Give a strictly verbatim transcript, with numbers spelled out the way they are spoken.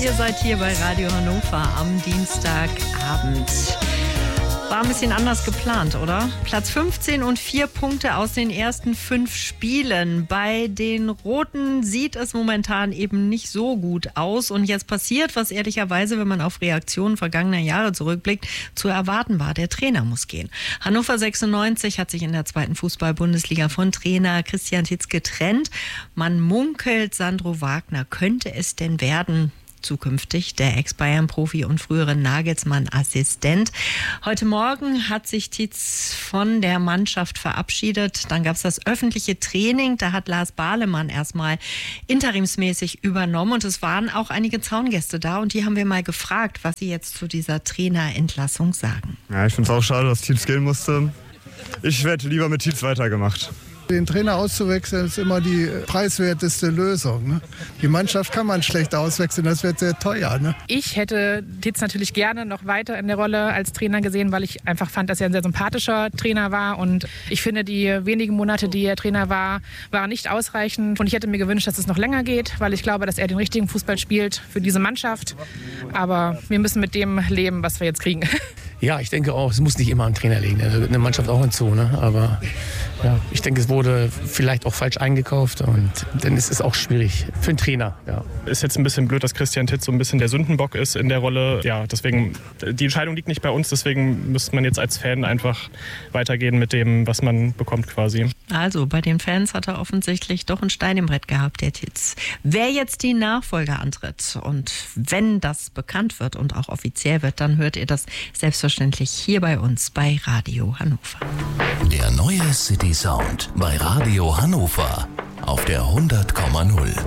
ihr seid hier bei Radio Hannover am Dienstagabend. War ein bisschen anders geplant, oder? Platz fünfzehn und vier Punkte aus den ersten fünf Spielen. Bei den Roten sieht es momentan eben nicht so gut aus. Und jetzt passiert, was ehrlicherweise, wenn man auf Reaktionen vergangener Jahre zurückblickt, zu erwarten war. Der Trainer muss gehen. Hannover sechsundneunzig hat sich in der zweiten Fußball-Bundesliga von Trainer Christian Titz getrennt. Man munkelt, Sandro Wagner könnte es denn werden. Zukünftig der Ex-Bayern-Profi und frühere Nagelsmann-Assistent. Heute Morgen hat sich Titz von der Mannschaft verabschiedet. Dann gab es das öffentliche Training. Da hat Lars Bahlemann erstmal interimsmäßig übernommen. Und es waren auch einige Zaungäste da. Und die haben wir mal gefragt, was sie jetzt zu dieser Trainerentlassung sagen. Ja, ich finde es auch schade, dass Titz gehen musste. Ich hätte lieber mit Titz weitergemacht. Den Trainer auszuwechseln ist immer die preiswerteste Lösung. Ne? Die Mannschaft kann man schlecht auswechseln, das wird sehr teuer. Ne? Ich hätte Titz natürlich gerne noch weiter in der Rolle als Trainer gesehen, weil ich einfach fand, dass er ein sehr sympathischer Trainer war. Und ich finde, die wenigen Monate, die er Trainer war, waren nicht ausreichend. Und ich hätte mir gewünscht, dass es noch länger geht, weil ich glaube, dass er den richtigen Fußball spielt für diese Mannschaft. Aber wir müssen mit dem leben, was wir jetzt kriegen. Ja, ich denke auch, es muss nicht immer am Trainer liegen. Da gehört eine Mannschaft auch hinzu. Ne? Aber ja, ich denke, es wurde vielleicht auch falsch eingekauft. Und dann ist es auch schwierig für einen Trainer. Ja. Ist jetzt ein bisschen blöd, dass Christian Titz so ein bisschen der Sündenbock ist in der Rolle. Ja, deswegen, die Entscheidung liegt nicht bei uns. Deswegen müsste man jetzt als Fan einfach weitergehen mit dem, was man bekommt quasi. Also bei den Fans hat er offensichtlich doch einen Stein im Brett gehabt, der Titz. Wer jetzt die Nachfolger antritt und wenn das bekannt wird und auch offiziell wird, dann hört ihr das selbstverständlich hier bei uns bei Radio Hannover. Der neue City Sound bei Radio Hannover auf der hundert Komma null.